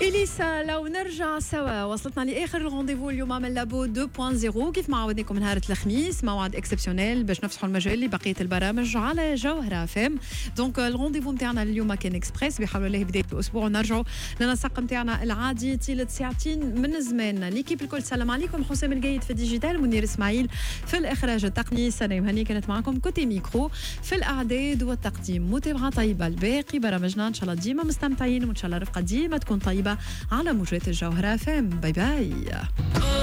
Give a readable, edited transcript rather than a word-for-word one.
إليسا لو نرجع سوا وصلتنا لآخر الغونديفو اليوم من لابو 2.0 كيف ما عودناكم نهار الخميس موعد اكسبسيونيل باش نفسحوا المجال لبقية البرامج على جوهرة فام. دونك الغونديفو نتاعنا اليوم كان اكسبريس بحول الله بداية الأسبوع ونرجعوا للنسق نتاعنا العادي طيلة ساعتين من زمان. ليكيب الكل سلام عليكم. حسام الجيد في الديجيتال، منير إسماعيل في الإخراج التقني، سلام هني كانت معكم كوتي ميكرو في الإعداد والتقديم. متابعة طيبة الباقي برامجنا إن شاء الله ديما مستمتعين وإن شاء الله رفقة ديما تكون طيبة على موجات الجوهرة فام. باي باي.